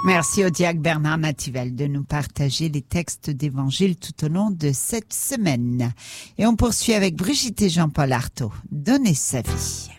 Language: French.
Merci au diacre Bernard Nativel de nous partager les textes d'évangile tout au long de cette semaine. Et on poursuit avec Brigitte et Jean-Paul Artaud. Donnez sa vie.